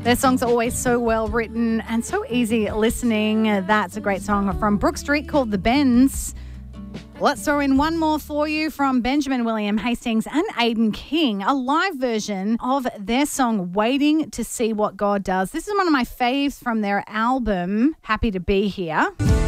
Their songs are always so well written and so easy listening. That's a great song from Brook Street called The Bends. Let's throw in one more for you from Benjamin William Hastings and Aidan King, a live version of their song Waiting to See What God Does. This is one of my faves from their album Happy to Be Here.